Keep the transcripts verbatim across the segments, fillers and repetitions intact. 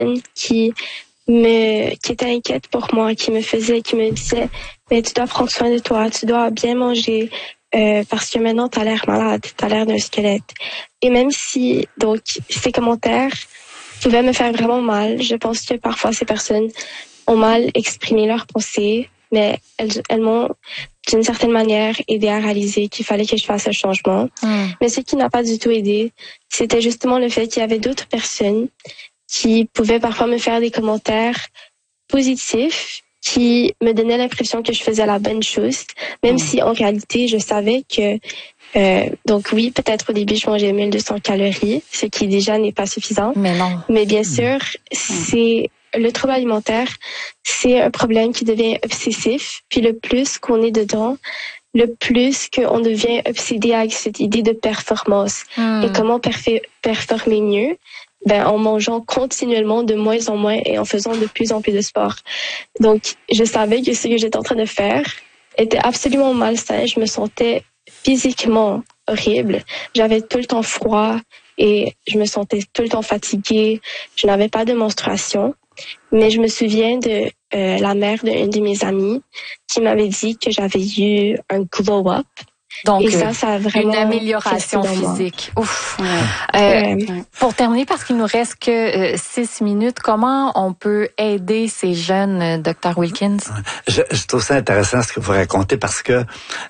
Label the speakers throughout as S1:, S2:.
S1: qui me, qui était inquiète pour moi, qui me faisait, qui me disait, mais tu dois prendre soin de toi, tu dois bien manger, euh, parce que maintenant t'as l'air malade, t'as l'air d'un squelette. Et même si, donc, ces commentaires pouvaient me faire vraiment mal, je pense que parfois ces personnes ont mal exprimé leurs pensées, mais elles, elles m'ont, d'une certaine manière, aidé à réaliser qu'il fallait que je fasse un changement. Mm. Mais ce qui n'a pas du tout aidé, c'était justement le fait qu'il y avait d'autres personnes qui pouvaient parfois me faire des commentaires positifs, qui me donnaient l'impression que je faisais la bonne chose, même mm. si en réalité, je savais que, euh, donc oui, peut-être au début, je mangeais mille deux cents calories, ce qui déjà n'est pas suffisant.
S2: Mais non.
S1: Mais bien sûr, mm. c'est, le trouble alimentaire, c'est un problème qui devient obsessif, puis le plus qu'on est dedans, le plus qu'on devient obsédé avec cette idée de performance. Mm. Et comment perf- performer mieux? Ben, en mangeant continuellement de moins en moins et en faisant de plus en plus de sport. Donc, je savais que ce que j'étais en train de faire était absolument malsain. Je me sentais physiquement horrible. J'avais tout le temps froid et je me sentais tout le temps fatiguée. Je n'avais pas de menstruation. Mais je me souviens de euh, la mère d'une de mes amies qui m'avait dit que j'avais eu un glow-up.
S2: Donc,
S1: et ça, ça a vraiment
S2: une amélioration physique. Ouf. Ouais. Euh,
S1: ouais.
S2: Pour terminer, parce qu'il nous reste que euh, six minutes, comment on peut aider ces jeunes, euh, docteur Wilkins?
S3: Je, je trouve ça intéressant ce que vous racontez parce que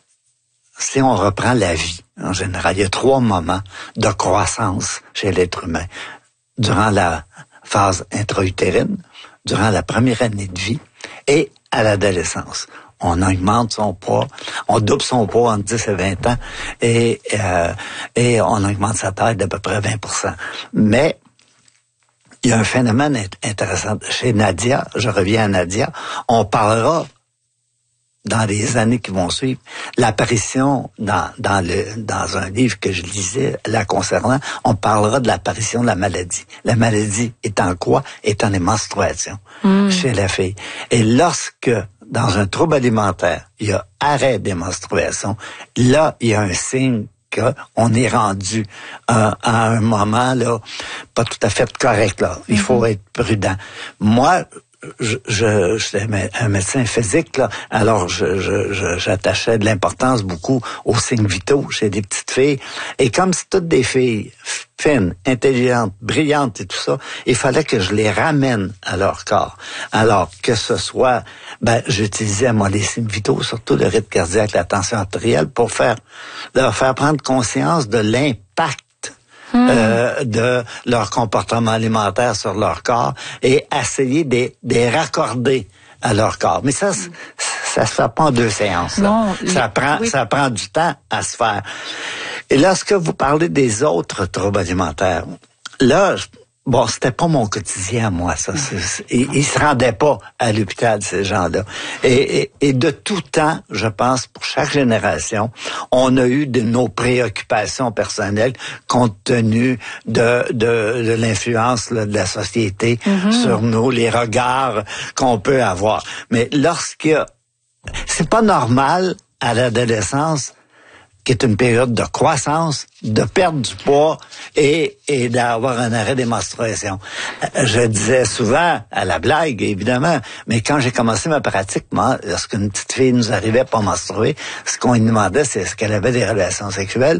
S3: si on reprend la vie, en général, il y a trois moments de croissance chez l'être humain. Durant la phase intra-utérine, durant la première année de vie et à l'adolescence. On augmente son poids, on double son poids entre dix et vingt ans et, euh, et on augmente sa taille d'à peu près vingt pour cent. Mais il y a un phénomène intéressant. Chez Nadia, je reviens à Nadia, on parlera dans les années qui vont suivre, l'apparition dans, dans le, dans un livre que je lisais la concernant, on parlera de l'apparition de la maladie. La maladie étant quoi? Étant les menstruations mmh. chez la fille. Et lorsque, dans un trouble alimentaire, il y a arrêt des menstruations, là, il y a un signe qu'on est rendu à, à un moment, là, pas tout à fait correct, là. Il mmh. faut être prudent. Moi, Je, je, j'étais un médecin physique, là, alors je, je, je, j'attachais de l'importance beaucoup aux signes vitaux chez des petites filles. Et comme c'est toutes des filles fines, intelligentes, brillantes et tout ça, il fallait que je les ramène à leur corps. Alors que ce soit, ben, j'utilisais moi les signes vitaux, surtout le rythme cardiaque, la tension artérielle, pour faire leur faire prendre conscience de l'impact Mmh. Euh, de leur comportement alimentaire sur leur corps et essayer de les raccorder à leur corps. Mais ça, mmh. ça se fait pas en deux séances. Non, ça les... prend, oui. ça prend du temps à se faire. Et lorsque vous parlez des autres troubles alimentaires, là, bon, c'était pas mon quotidien, moi, ça. C'est, ils, ils se rendaient pas à l'hôpital, ces gens-là. Et, et, et de tout temps, je pense, pour chaque génération, on a eu de nos préoccupations personnelles compte tenu de, de, de l'influence là, de la société mm-hmm. sur nous, les regards qu'on peut avoir. Mais lorsqu'il y a... C'est pas normal, à l'adolescence, qui est une période de croissance, de perdre du poids et, et d'avoir un arrêt des menstruations. Je disais souvent, à la blague, évidemment, mais quand j'ai commencé ma pratique, moi, lorsqu'une petite fille nous arrivait pas menstruer, ce qu'on lui demandait, c'est est-ce qu'elle avait des relations sexuelles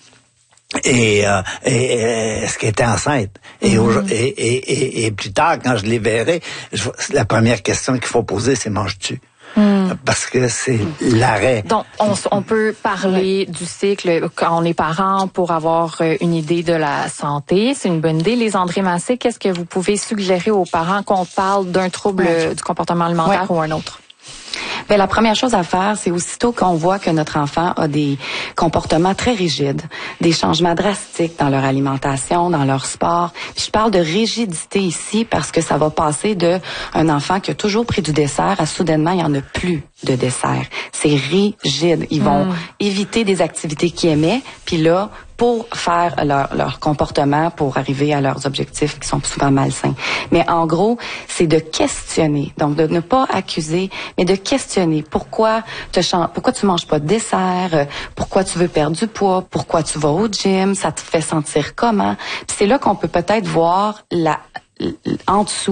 S3: et, euh, et, et est-ce qu'elle était enceinte. Et, mmh. et, et, et, et plus tard, quand je les verrai, je, la première question qu'il faut poser, c'est manges-tu? Mmh. Parce que c'est l'arrêt.
S2: Donc, on, on peut parler du cycle quand on est parent pour avoir une idée de la santé. C'est une bonne idée. Les André Massé, qu'est-ce que vous pouvez suggérer aux parents qu'on parle d'un trouble ouais. du comportement alimentaire ouais. ou un autre?
S4: Bien, la première chose à faire, c'est aussitôt qu'on voit que notre enfant a des comportements très rigides, des changements drastiques dans leur alimentation, dans leur sport. Puis je parle de rigidité ici parce que ça va passer de un enfant qui a toujours pris du dessert à soudainement, il n'y en a plus de dessert. C'est rigide. Ils vont mmh. éviter des activités qu'ils aimaient, puis là, pour faire leur, leur comportement, pour arriver à leurs objectifs qui sont souvent malsains. Mais en gros, c'est de questionner. Donc, de ne pas accuser, mais de questionner. Pourquoi, te, pourquoi tu manges pas de dessert? Pourquoi tu veux perdre du poids? Pourquoi tu vas au gym? Ça te fait sentir comment? Puis c'est là qu'on peut peut-être voir la en dessous